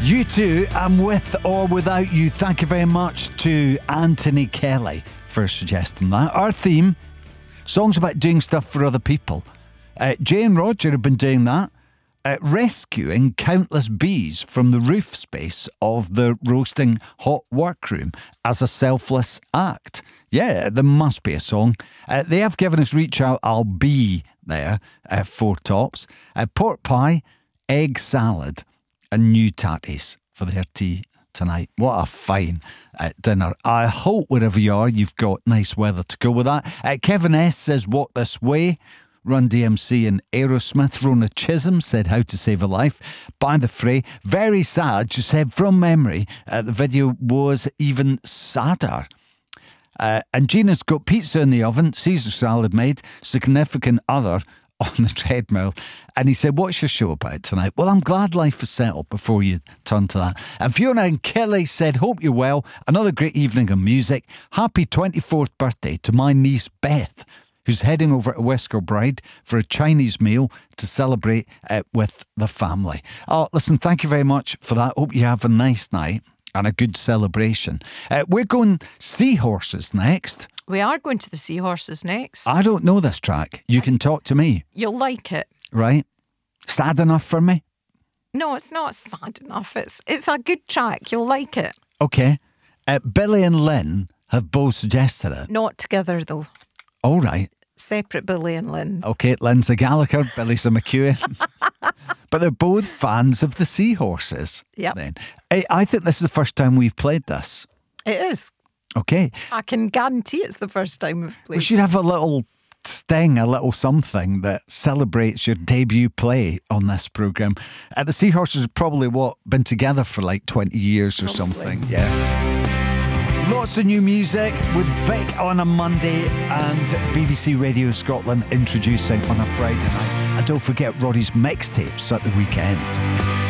You too, and with or without you, thank you very much to Anthony Kelly for suggesting that. Our theme, songs about doing stuff for other people. Jay and Roger have been doing that, rescuing countless bees from the roof space of the roasting hot workroom as a selfless act. Yeah, there must be a song. They have given us Reach Out, I'll Be There, 4 tops. Pork pie, egg salad, and new tatties for their tea tonight. What a fine dinner. I hope wherever you are, you've got nice weather to go with that. Kevin S. says, Walk This Way. Run DMC and Aerosmith. Rona Chisholm said, How to Save a Life by The Fray. Very sad. She said, from memory, the video was even sadder. And Gina's got pizza in the oven, Caesar salad made, significant other on the treadmill. And he said, what's your show about tonight? Well, I'm glad life was settled before you turn to that. And Fiona and Kelly said, hope you're well. Another great evening of music. Happy 24th birthday to my niece Beth, who's heading over to Whisker Bride for a Chinese meal to celebrate with the family. Oh, listen, thank you very much for that. Hope you have a nice night and a good celebration. We're going Seahorses next. We are going to the Seahorses next. I don't know this track. You can talk to me. You'll like it. Right? Sad enough for me? No, it's not sad enough. It's a good track. You'll like it. Okay. Billy and Lynn have both suggested it. Not together, though. All right. Separate Billy and Lynn. Okay, Lynn's a Gallagher, Billy's a McEwen. But they're both fans of the Seahorses. Yep. Then. I think this is the first time we've played this. It is. Okay. I can guarantee it's the first time we've played. We should have a little sting, a little something that celebrates your debut play on this programme. The Seahorses have probably, been together for like 20 years or something. Yeah. Lots of new music with Vic on a Monday and BBC Radio Scotland introducing on a Friday night. And don't forget Roddy's mixtapes at the weekend.